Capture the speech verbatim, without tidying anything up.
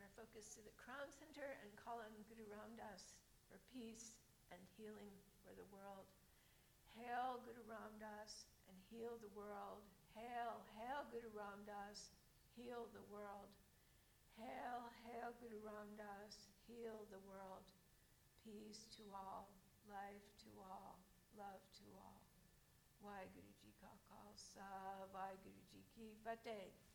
our focus to the Crown Center and call on Guru Ram Das for peace and healing for the world. Hail Guru Ram Das and heal the world. Hail, hail Guru Ram Das, heal the world. Hail, hail Guru Ram Das, heal the world. Peace to all, life to all, love to all. Waheguru Ji Ka Khalsa, Waheguru Ji Ki Fateh.